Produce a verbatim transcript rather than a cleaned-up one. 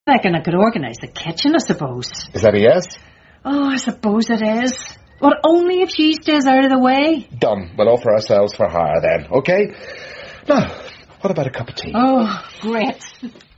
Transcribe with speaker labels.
Speaker 1: I reckon I could organise the kitchen, I suppose.
Speaker 2: Is that a yes?
Speaker 1: Oh, I suppose it is. But only if she stays out of the way.
Speaker 2: Done. We'll offer ourselves for hire then, okay? Now, what about a cup of tea?
Speaker 1: Oh, great.